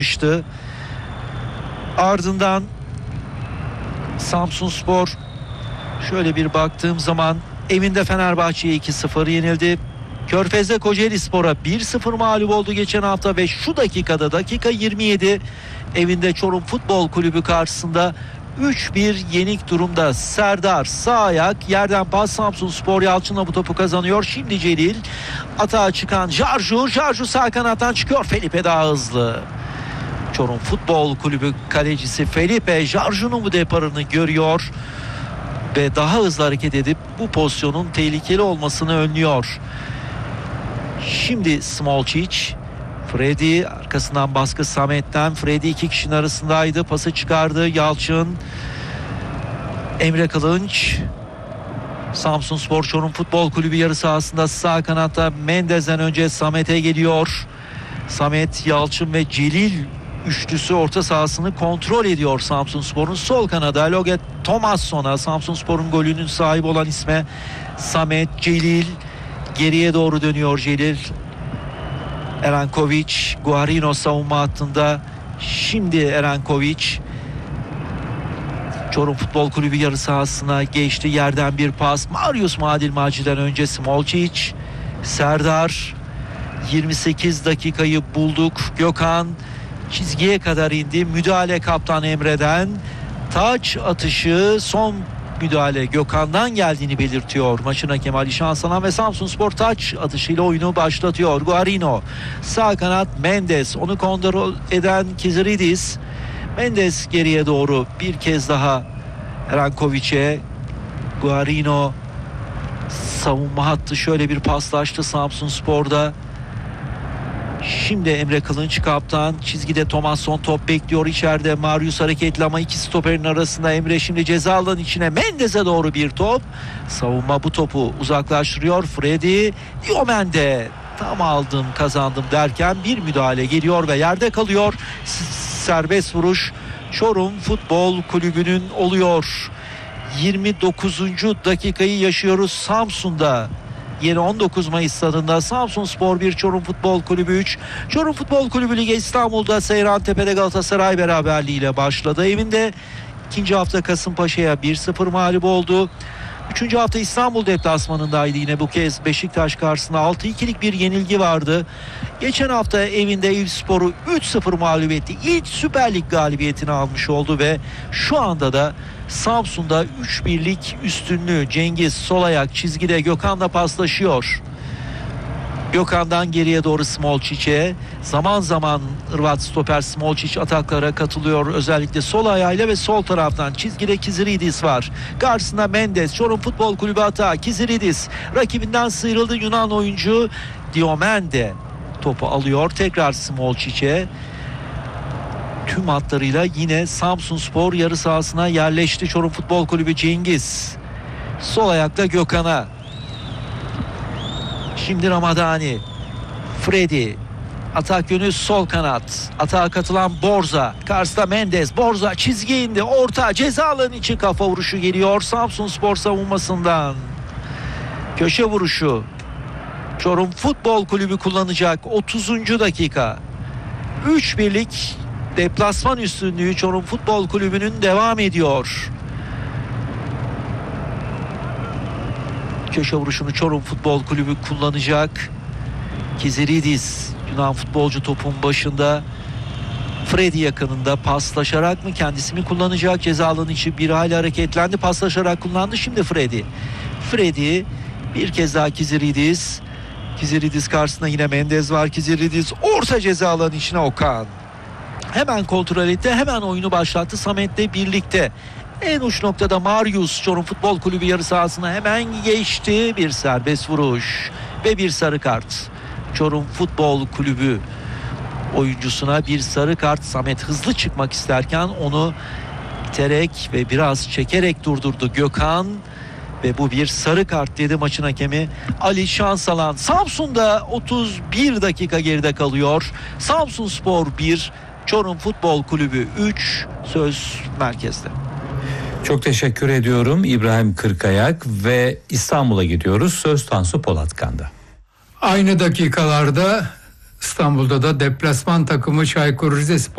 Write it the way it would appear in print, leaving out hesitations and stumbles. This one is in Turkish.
yapmıştı. Ardından Samsunspor, şöyle bir baktığım zaman, evinde Fenerbahçe'ye 2-0 yenildi. Körfez'de Kocaelispor'a 1-0 mağlup oldu geçen hafta ve şu dakikada, dakika 27, evinde Çorum Futbol Kulübü karşısında 3-1 yenik durumda. Serdar sağ ayak, yerden pas, Samsunspor Yalçın'la bu topu kazanıyor. Şimdi Celil, atağa çıkan Jarju sağ kanattan çıkıyor. Felipe daha hızlı. Çorum Futbol Kulübü kalecisi Felipe Jarju'nun bu deparını görüyor ve daha hızlı hareket edip bu pozisyonun tehlikeli olmasını önlüyor. Şimdi Smolcic, Freddy, arkasından baskı Samet'ten. Freddy iki kişinin arasındaydı, pası çıkardı Yalçın. Emre Kılınç, Samsunspor Çorum Futbol Kulübü yarı sahasında sağ kanatta Mendez'den önce Samet'e geliyor. Samet, Yalçın ve Celil üçlüsü orta sahasını kontrol ediyor Samsunspor'un. Sol kanada Loget Tomasson'a, Samsunspor'un golünün sahibi olan isme Samet, Celil geriye doğru dönüyor Celil. Erankovic, Guarino savunma hattında. Şimdi Erankovic Çorum Futbol Kulübü yarı sahasına geçti. Yerden bir pas. Marius Madilmaci'den önce Smolcic. Serdar, 28 dakikayı bulduk. Gökhan çizgiye kadar indi. Müdahale kaptan Emre'den. Taç atışı, son müdahale Gökhan'dan geldiğini belirtiyor maçın hakemi Ali Şansalan ve Samsunspor taç atışıyla oyunu başlatıyor. Guarino sağ kanat, Mendes onu kontrol eden Kiziridis. Mendes geriye doğru bir kez daha Erankovic'e. Guarino savunma hattı, şöyle bir paslaştı Samsunspor'da. Şimdi Emre Kılınç kaptan, çizgide Tomasson top bekliyor, içeride Marius hareketli ama iki stoperin arasında. Emre şimdi ceza alanının içine, Mendez'e doğru bir top. Savunma bu topu uzaklaştırıyor. Freddy, Diomende tam aldım kazandım derken bir müdahale geliyor ve yerde kalıyor. Serbest vuruş Çorum Futbol Kulübü'nün oluyor. 29. dakikayı yaşıyoruz Samsun'da. Yeni 19 Mayıs stadında Samsunspor 1, Çorum Futbol Kulübü 3. Çorum Futbol Kulübü Ligi İstanbul'da Seyrantepe'de Galatasaray beraberliğiyle başladı. Evinde ikinci hafta Kasımpaşa'ya 1-0 mağlup oldu. Üçüncü hafta İstanbul deplasmanındaydı yine, bu kez Beşiktaş karşısında 6-2'lik bir yenilgi vardı. Geçen hafta evinde Eyüpspor'u 3-0 mağlup etti. İlk Süper Lig galibiyetini almış oldu ve şu anda da Samsun'da 3-1'lik üstünlüğü. Cengiz sol ayak çizgide Gökhan'la paslaşıyor. Gökhan'dan geriye doğru Smolcic'e. Zaman zaman Hırvat stoper Smolcic ataklara katılıyor. Özellikle sol ayağıyla ve sol taraftan çizgide Kiziridis var. Karşısında Mendes, Çorum Futbol Kulübü atağı. Kiziridis rakibinden sıyrıldı Yunan oyuncu. Diomende topu alıyor. Tekrar Smolcic'e. Tüm hatlarıyla yine Samsunspor yarı sahasına yerleşti Çorum Futbol Kulübü. Cengiz sol ayakla Gökhan'a. Şimdi Ramadani, Freddy, atak yönü sol kanat, atağa katılan Borza, karşısında Mendes, Borza çizgiye indi, orta ceza alanı içi, kafa vuruşu geliyor Samsunspor savunmasından. Köşe vuruşu Çorum Futbol Kulübü kullanacak 30. dakika. 3-1'lik deplasman üstünlüğü Çorum Futbol Kulübü'nün devam ediyor. Köşe vuruşunu Çorum Futbol Kulübü kullanacak. Kiziridis, Yunan futbolcu topun başında. Freddy yakınında, paslaşarak mı kendisi mi kullanacak? Ceza alanı içi bir hali hareketlendi, paslaşarak kullandı. Şimdi Freddy bir kez daha Kiziridis karşısında yine Mendez var. Kiziridis orta ceza alanı içine, Okan hemen kontrol etti, hemen oyunu başlattı Samet'le birlikte. En uç noktada Marius Çorum Futbol Kulübü yarı sahasına hemen geçti. Bir serbest vuruş ve bir sarı kart. Çorum Futbol Kulübü oyuncusuna bir sarı kart. Samet hızlı çıkmak isterken onu iterek ve biraz çekerek durdurdu Gökhan. Ve bu bir sarı kart dedi maçın hakemi Ali Şansalan. Samsun'da 31 dakika geride kalıyor. Samsunspor 1, Çorum Futbol Kulübü 3. Söz merkezde. Çok teşekkür ediyorum İbrahim Kırkayak ve İstanbul'a gidiyoruz. Söz Tansu Polatkan'da. Aynı dakikalarda İstanbul'da da deplasman takımı Çaykur Rizespor